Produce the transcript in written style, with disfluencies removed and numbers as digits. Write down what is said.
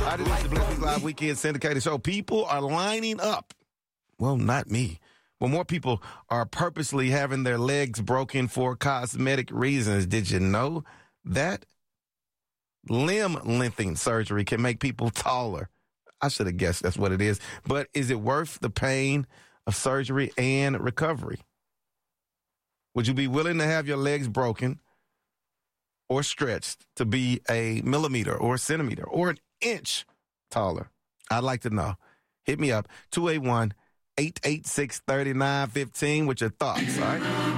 All right, this is the Blitz Live Weekend syndicated show. People are lining up. Well, not me. Well, more people are purposely having their legs broken for cosmetic reasons. Did you know that? Limb lengthening surgery can make people taller. I should have guessed that's what it is. But is it worth the pain of surgery and recovery? Would you be willing to have your legs broken or stretched to be a millimeter or a centimeter or an inch taller? I'd like to know. Hit me up, 281-886-3915 with your thoughts, all right?